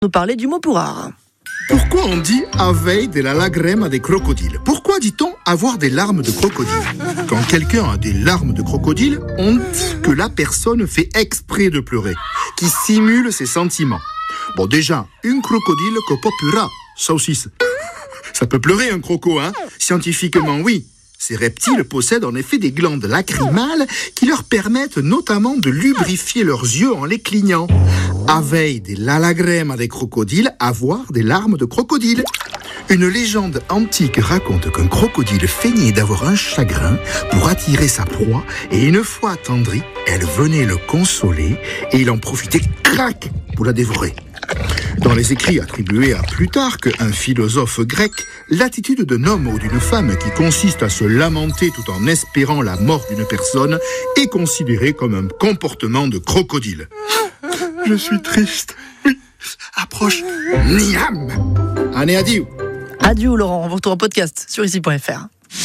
Nous parler du mot pour art. Pourquoi on dit « aveille de la lagrima des crocodiles » ? Pourquoi dit-on « avoir des larmes de crocodile » ? Quand quelqu'un a des larmes de crocodile, on dit que la personne fait exprès de pleurer, qui simule ses sentiments. Bon, déjà, une crocodile que popura, ça aussi, ça peut pleurer un croco, hein ? Scientifiquement, oui. Ces reptiles possèdent en effet des glandes lacrymales qui leur permettent notamment de lubrifier leurs yeux en les clignant. Aveille de la lagrima des crocodiles, avoir des larmes de crocodile. Une légende antique raconte qu'un crocodile feignait d'avoir un chagrin pour attirer sa proie et une fois attendrie, elle venait le consoler et il en profitait, crac, pour la dévorer. Dans les écrits attribués à Plutarque, un philosophe grec, l'attitude d'un homme ou d'une femme qui consiste à se lamenter tout en espérant la mort d'une personne est considérée comme un comportement de crocodile. Je suis triste. Oui, approche. Niam. Allez, adieu. Adieu Laurent, on vous retrouve en podcast sur ici.fr.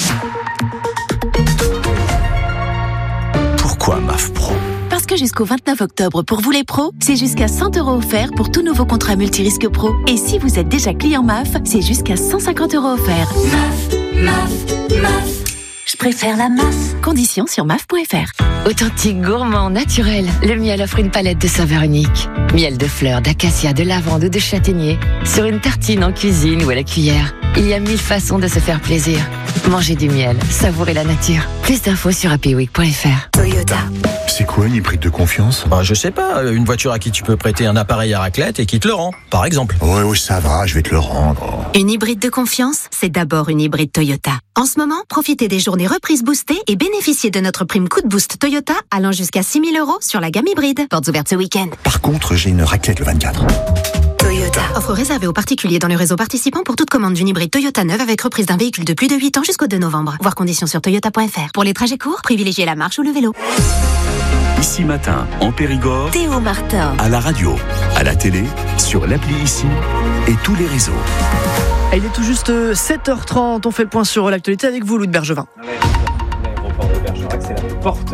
Pourquoi MAF Pro ? Parce que jusqu'au 29 octobre, pour vous les pros, c'est jusqu'à 100 € offerts pour tous nouveaux contrats multirisques pro. Et si vous êtes déjà client MAF, c'est jusqu'à 150 € offerts. MAF. Je préfère la MAF. Conditions sur MAF.fr. Authentique, gourmand, naturel, le miel offre une palette de saveurs uniques. Miel de fleurs, d'acacia, de lavande ou de châtaignier. Sur une tartine, en cuisine ou à la cuillère. Il y a 1000 façons de se faire plaisir. Mangez du miel, savourez la nature. Plus d'infos sur happyweek.fr. Toyota. C'est quoi une hybride de confiance ? Je sais pas, une voiture à qui tu peux prêter un appareil à raclette et qui te le rend, par exemple. Oui, ça va, je vais te le rendre. Une hybride de confiance, c'est d'abord une hybride Toyota. En ce moment, profitez des journées reprises boostées et bénéficiez de notre prime coup de boost Toyota allant jusqu'à 6 000 € sur la gamme hybride. Portes ouvertes ce week-end. Par contre, j'ai une raclette le 24. Toyota. Offre réservée aux particuliers dans le réseau participant pour toute commande d'une hybride Toyota neuve avec reprise d'un véhicule de plus de 8 ans jusqu'au 2 novembre. Voir conditions sur toyota.fr. Pour les trajets courts, privilégiez la marche ou le vélo. Ici Matin, en Périgord, Théo Martin. à la radio, à la télé, sur l'appli Ici et tous les réseaux. Il est tout juste 7h30, on fait le point sur l'actualité avec vous, Louis de Bergevin. L'aéroport de Bergerac, c'est la porte.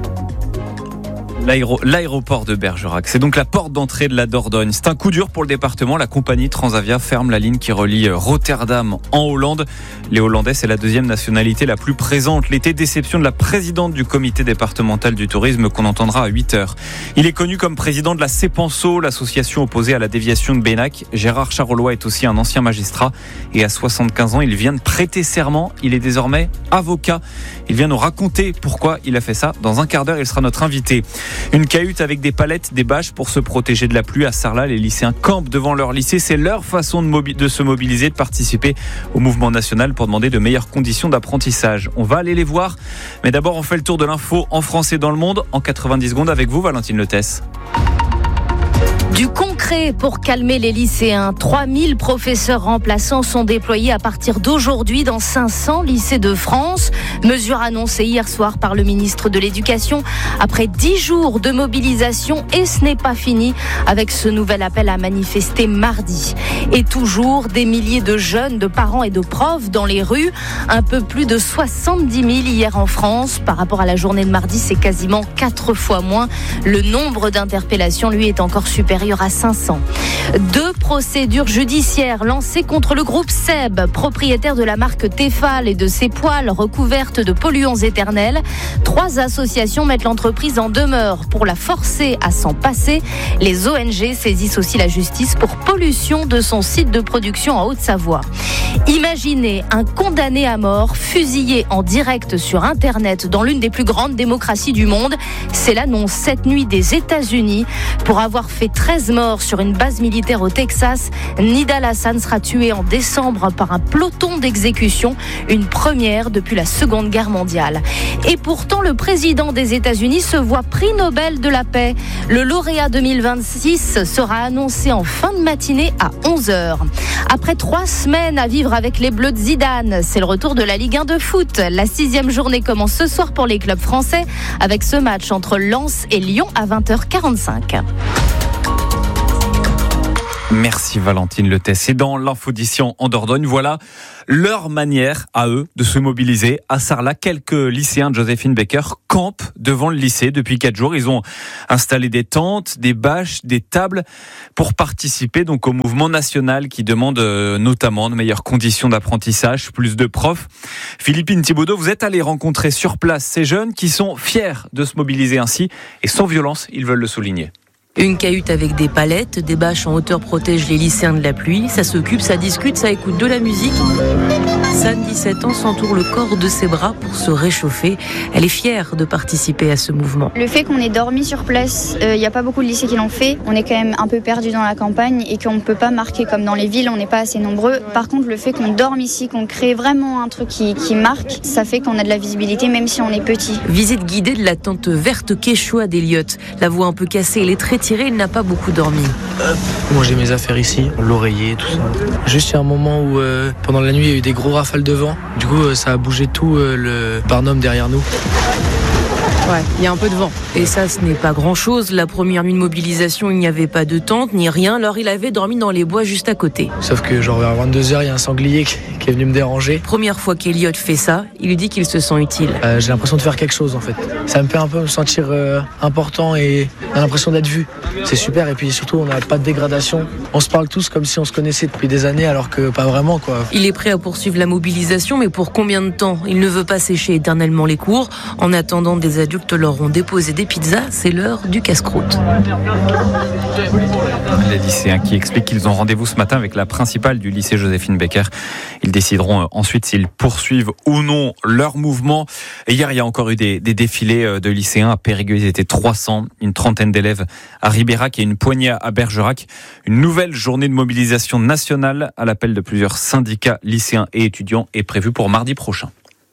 L'aéroport de Bergerac, c'est donc la porte d'entrée de la Dordogne. C'est un coup dur pour le département. La compagnie Transavia ferme la ligne qui relie Rotterdam en Hollande. Les Hollandais, c'est la deuxième nationalité la plus présente. L'été, déception de la présidente du comité départemental du tourisme qu'on entendra à 8h. Il est connu comme président de la CEPANSO, l'association opposée à la déviation de Bénac. Gérard Charolois est aussi un ancien magistrat et à 75 ans, il vient de prêter serment. Il est désormais avocat. Il vient nous raconter pourquoi il a fait ça. Dans un quart d'heure, il sera notre invité. Une cahute avec des palettes, des bâches pour se protéger de la pluie. À Sarlat, les lycéens campent devant leur lycée. C'est leur façon de se mobiliser, de participer au mouvement national pour demander de meilleures conditions d'apprentissage. On va aller les voir. Mais d'abord, on fait le tour de l'info en France et dans le monde en 90 secondes avec vous, Valentine Letès. Du concret pour calmer les lycéens. 3000 professeurs remplaçants sont déployés à partir d'aujourd'hui dans 500 lycées de France. Mesure annoncée hier soir par le ministre de l'Éducation après 10 jours de mobilisation. Et ce n'est pas fini avec ce nouvel appel à manifester mardi. Et toujours des milliers de jeunes, de parents et de profs dans les rues. Un peu plus de 70 000 hier en France. Par rapport à la journée de mardi, c'est quasiment 4 fois moins. Le nombre d'interpellations, lui, est encore supérieur à 500. 2 procédures judiciaires lancées contre le groupe Seb, propriétaire de la marque Tefal et de ses poêles recouvertes de polluants éternels. 3 associations mettent l'entreprise en demeure pour la forcer à s'en passer. Les ONG saisissent aussi la justice pour pollution de son site de production en Haute-Savoie. Imaginez un condamné à mort fusillé en direct sur Internet dans l'une des plus grandes démocraties du monde. C'est l'annonce cette nuit des États-Unis. Pour avoir fait 13 morts sur une base militaire au Texas, Nidal Hassan sera tué en décembre par un peloton d'exécution, une première depuis la Seconde Guerre mondiale. Et pourtant, le président des États-Unis se voit prix Nobel de la paix. Le lauréat 2026 sera annoncé en fin de matinée à 11h. Après 3 semaines à vivre avec les Bleus de Zidane, c'est le retour de la Ligue 1 de foot. La 6e journée commence ce soir pour les clubs français avec ce match entre Lens et Lyon à 20h45. Merci Valentine Letès. Et dans l'infodition en Dordogne, voilà leur manière à eux de se mobiliser. À Sarlat, quelques lycéens de Joséphine Baker campent devant le lycée depuis 4 jours. Ils ont installé des tentes, des bâches, des tables pour participer donc au mouvement national qui demande notamment de meilleures conditions d'apprentissage, plus de profs. Philippine Thibaudot, vous êtes allé rencontrer sur place ces jeunes qui sont fiers de se mobiliser ainsi et sans violence, ils veulent le souligner. Une cahute avec des palettes, des bâches en hauteur protègent les lycéens de la pluie. Ça s'occupe, ça discute, ça écoute de la musique. San, 17 ans, s'entoure le corps de ses bras pour se réchauffer. Elle est fière de participer à ce mouvement. Le fait qu'on ait dormi sur place, il n'y a pas beaucoup de lycées qui l'ont fait. On est quand même un peu perdu dans la campagne et qu'on ne peut pas marquer comme dans les villes, on n'est pas assez nombreux. Par contre, le fait qu'on dorme ici, qu'on crée vraiment un truc qui marque, ça fait qu'on a de la visibilité même si on est petit. Visite guidée de la tente verte Quechua d'Eliott. La voix un peu cassée, elle est très tirée, il n'a pas beaucoup dormi. Moi j'ai mes affaires ici, l'oreiller, tout ça. Juste il y a un moment où pendant la nuit il y a eu des gros rafales de vent. Du coup ça a bougé tout le barnum derrière nous. Ouais, il y a un peu de vent. Et ça, ce n'est pas grand-chose. La première nuit de mobilisation, il n'y avait pas de tente, ni rien. Alors, il avait dormi dans les bois juste à côté. Sauf que genre vers 22h, il y a un sanglier qui est venu me déranger. Première fois qu'Eliott fait ça, il lui dit qu'il se sent utile. J'ai l'impression de faire quelque chose, en fait. Ça me fait un peu me sentir important et on a l'impression d'être vu. C'est super. Et puis surtout, on n'a pas de dégradation. On se parle tous comme si on se connaissait depuis des années, alors que pas vraiment, quoi. Il est prêt à poursuivre la mobilisation, mais pour combien de temps ? Il ne veut pas sécher éternellement les cours. En attendant, des adultes leur ont déposé des pizzas, c'est l'heure du casse-croûte. Les lycéens qui expliquent qu'ils ont rendez-vous ce matin avec la principale du lycée Joséphine Baker. Ils décideront ensuite s'ils poursuivent ou non leur mouvement. Et hier, il y a encore eu des défilés de lycéens à Périgueux. Ils étaient 300, une trentaine d'élèves à Ribérac et une poignée à Bergerac. Une nouvelle journée de mobilisation nationale à l'appel de plusieurs syndicats, lycéens et étudiants est prévue pour mardi prochain.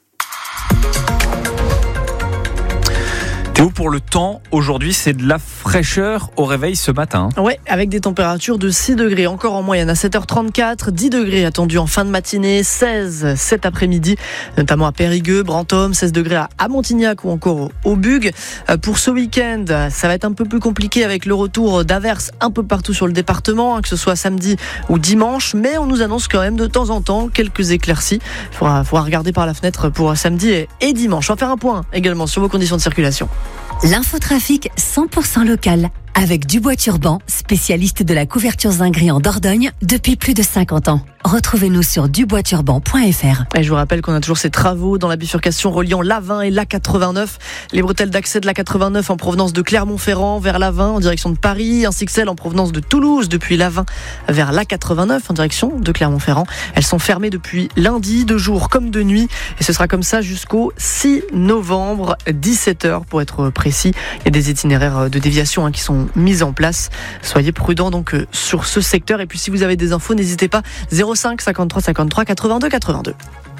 Théo, pour le temps, aujourd'hui, c'est de la fraîcheur au réveil ce matin. Ouais, avec des températures de 6 degrés, encore en moyenne à 7h34, 10 degrés attendus en fin de matinée, 16 cet après-midi, notamment à Périgueux, Brantôme, 16 degrés à Montignac ou encore au Bugue. Pour ce week-end, ça va être un peu plus compliqué avec le retour d'averses un peu partout sur le département, que ce soit samedi ou dimanche, mais on nous annonce quand même de temps en temps quelques éclaircies. Il faudra regarder par la fenêtre pour samedi et dimanche. On va faire un point également sur vos conditions de circulation. L'infotrafic 100% local avec Dubois Turban, spécialiste de la couverture zinguerie en Dordogne depuis plus de 50 ans. Retrouvez-nous sur duboisturban.fr. Et je vous rappelle qu'on a toujours ces travaux dans la bifurcation reliant l'A20 et l'A89. Les bretelles d'accès de l'A89 en provenance de Clermont-Ferrand vers l'A20 en direction de Paris, ainsi que celles en provenance de Toulouse depuis l'A20 vers l'A89 en direction de Clermont-Ferrand. Elles sont fermées depuis lundi, de jour comme de nuit. Et ce sera comme ça jusqu'au 6 novembre, 17h pour être précis. Il y a des itinéraires de déviation qui sont mis en place. Soyez prudents donc sur ce secteur. Et puis si vous avez des infos, n'hésitez pas. 05 53 53 82 82.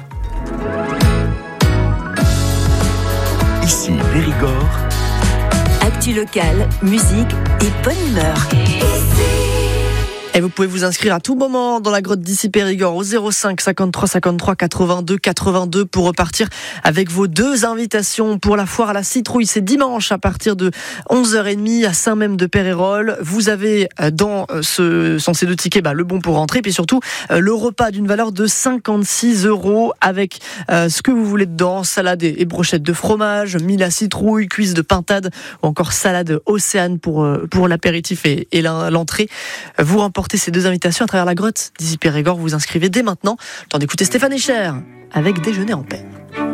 Ici Périgord. Actu locale, musique et bonne humeur. Et vous pouvez vous inscrire à tout moment dans la grotte d'ici Périgord au 05 53 53 82 82 pour repartir avec vos 2 invitations pour la foire à la citrouille. C'est dimanche à partir de 11h30 à Saint-Même-de-Pérérol. Vous avez dans ces 2 tickets le bon pour rentrer, puis surtout le repas d'une valeur de 56 € avec ce que vous voulez dedans, salade et brochettes de fromage, mille à citrouille, cuisses de pintade ou encore salade Océane pour l'apéritif et l'entrée. Vous remportez ces 2 invitations à travers la grotte d'ici Périgord. Vous vous inscrivez dès maintenant. Le temps d'écouter Stéphane Echer avec Déjeuner en paix.